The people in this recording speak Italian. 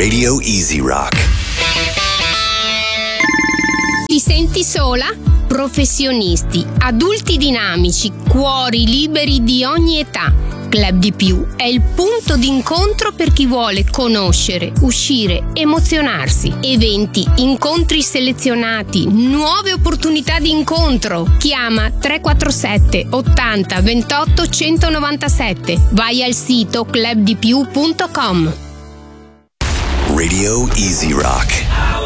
Radio Easy Rock. Ti senti sola? Professionisti, adulti dinamici, cuori liberi di ogni età. Club di Più è il punto d'incontro per chi vuole conoscere, uscire, emozionarsi. Eventi, incontri selezionati, nuove opportunità di incontro. Chiama 347 80 28 197. Vai al sito clubdipiù.com. Radio Easy Rock.